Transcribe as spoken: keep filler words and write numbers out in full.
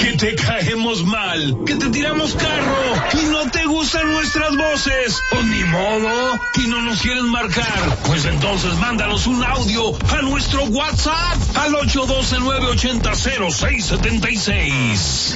Que te caemos mal, que te tiramos carro y no te gustan nuestras voces. Pues ni modo, que no nos quieren marcar. Pues entonces mándanos un audio a nuestro WhatsApp al ocho uno dos, nueve ocho cero, cero seis siete seis.